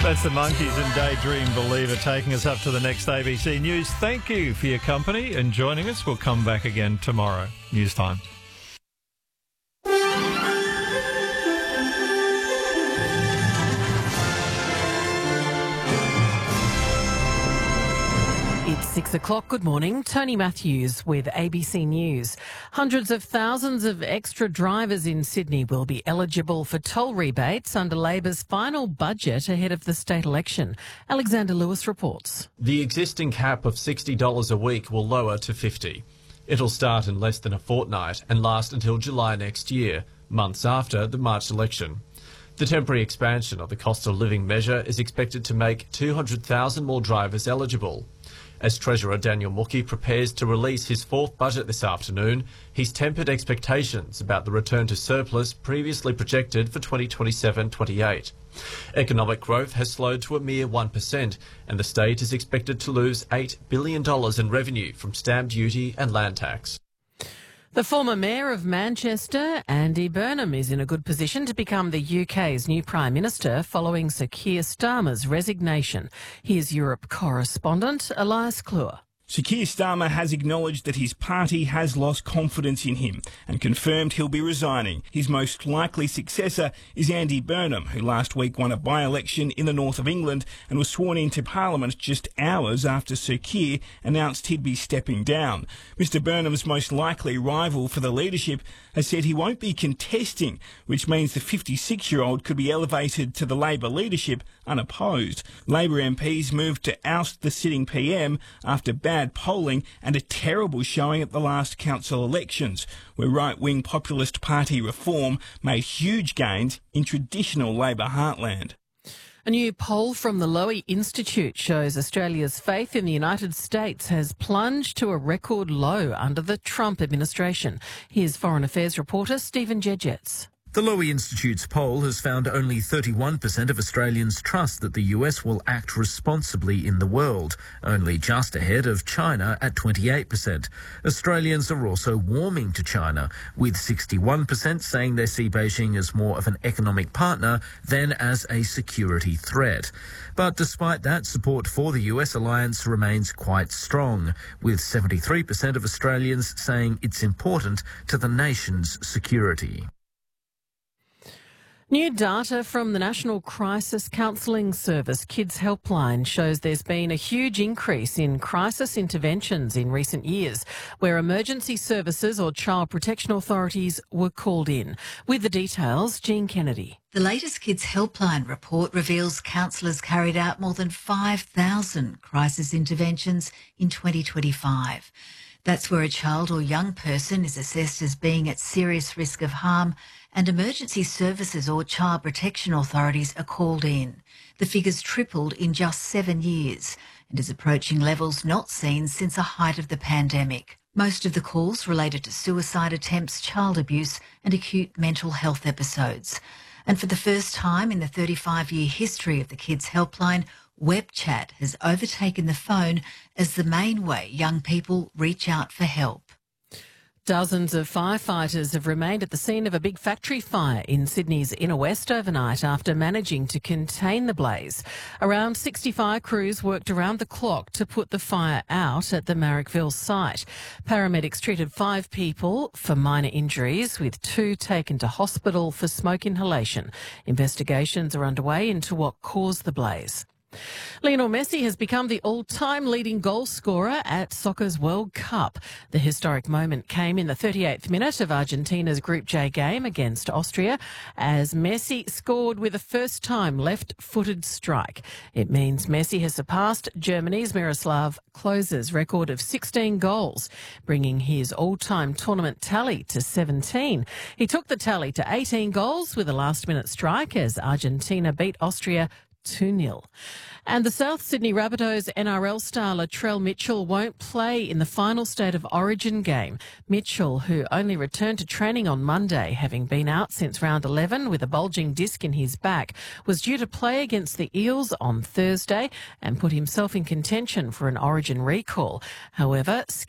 That's the Monkeys and Daydream Believer taking us up to the next ABC News. Thank you for your company and joining us. We'll come back again tomorrow. News time. It's 6 o'clock. Good morning. Tony Matthews with ABC News. Hundreds of thousands of extra drivers in Sydney will be eligible for toll rebates under Labor's final budget ahead of the state election. Alexander Lewis reports. The existing cap of $60 a week will lower to $50. It'll start in less than a fortnight and last until July next year, months after the March election. The temporary expansion of the cost of living measure is expected to make 200,000 more drivers eligible. As Treasurer Daniel Mookhey prepares to release his fourth budget this afternoon, he's tempered expectations about the return to surplus previously projected for 2027-28. Economic growth has slowed to a mere 1%, and the state is expected to lose $8 billion in revenue from stamp duty and land tax. The former Mayor of Manchester, Andy Burnham, is in a good position to become the UK's new Prime Minister following Sir Keir Starmer's resignation. Here's Europe correspondent Elias Kluwer. Sir Keir Starmer has acknowledged that his party has lost confidence in him and confirmed he'll be resigning. His most likely successor is Andy Burnham, who last week won a by-election in the north of England and was sworn into Parliament just hours after Sir Keir announced he'd be stepping down. Mr Burnham's most likely rival for the leadership has said he won't be contesting, which means the 56-year-old could be elevated to the Labor leadership unopposed. Labor MPs moved to oust the sitting PM after bad polling and a terrible showing at the last council elections, where right-wing populist party Reform made huge gains in traditional Labor heartland. A new poll from the Lowy Institute shows Australia's faith in the United States has plunged to a record low under the Trump administration. Here's Foreign Affairs reporter Stephen Jedgetts. The Lowy Institute's poll has found only 31% of Australians trust that the US will act responsibly in the world, only just ahead of China at 28%. Australians are also warming to China, with 61% saying they see Beijing as more of an economic partner than as a security threat. But despite that, support for the US alliance remains quite strong, with 73% of Australians saying it's important to the nation's security. New data from the National Crisis Counselling Service Kids Helpline shows there's been a huge increase in crisis interventions in recent years, where emergency services or child protection authorities were called in. With the details, Jean Kennedy. The latest Kids Helpline report reveals counsellors carried out more than 5,000 crisis interventions in 2025. That's where a child or young person is assessed as being at serious risk of harm and emergency services or child protection authorities are called in. The figures tripled in just 7 years and is approaching levels not seen since the height of the pandemic. Most of the calls related to suicide attempts, child abuse and acute mental health episodes. And for the first time in the 35-year history of the Kids Helpline, web chat has overtaken the phone as the main way young people reach out for help. Dozens of firefighters have remained at the scene of a big factory fire in Sydney's inner west overnight after managing to contain the blaze. Around 60 fire crews worked around the clock to put the fire out at the Marrickville site. Paramedics treated 5 people for minor injuries, with 2 taken to hospital for smoke inhalation. Investigations are underway into what caused the blaze. Lionel Messi has become the all-time leading goal scorer at soccer's World Cup. The historic moment came in the 38th minute of Argentina's Group J game against Austria, as Messi scored with a first-time left-footed strike. It means Messi has surpassed Germany's Miroslav Klose's record of 16 goals, bringing his all-time tournament tally to 17. He took the tally to 18 goals with a last-minute strike as Argentina beat Austria 2-0. And the South Sydney Rabbitohs NRL star Latrell Mitchell won't play in the final State of Origin game. Mitchell, who only returned to training on Monday, having been out since round 11 with a bulging disc in his back, was due to play against the Eels on Thursday and put himself in contention for an Origin recall. However,